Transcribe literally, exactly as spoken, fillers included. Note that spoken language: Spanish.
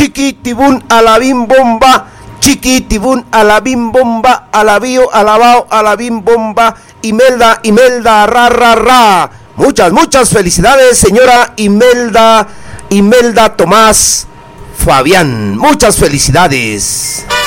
chiquitibún, alabim bomba, chiquitibún, alabim bomba, alabío, alabao, alabim bomba, Imelda, Imelda, ra, ra, ra. Muchas, muchas felicidades, señora Imelda, Imelda Tomás Fabián. Muchas felicidades.